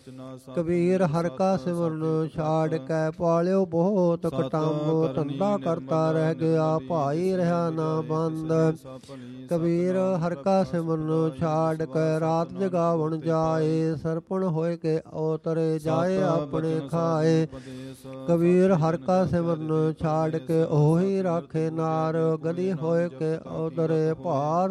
ਕਬੀਰ ਹਰਿ ਕਾ ਸਿਮਰਨ ਛਾੜ ਕੈ ਪਾਲਿਓ ਬਹੁਤ ਕਟੰਬ ਧੰਦਾ ਕਰਤਾ ਰਹਿ ਗਿਆ ਭਾਈ ਰਹਾ ਨਾ ਬੰਦ ਕਬੀਰ ਹਰਿ ਕਾ ਸਿਮਰਨ ਛਾੜ ਕੈ ਰਾਤ ਜਗਾਵਣ ਜਾਏ ਸਰਪਣ ਹੋਏ ਕੇ ਅਵਤਰੇ ਜਾਏ ਆਪਣੇ ਖਾਏ ਕਬੀਰ ਹਰਿ ਕਾ ਸਿਮਰਨ ਛਾੜ ਕੇ ਉਹੀ ਰਾਖੇ ਨਾਰ ਗਦੀ ਹੋਏ ਕੇ ਅਵਤਰੇ ਭਾਰ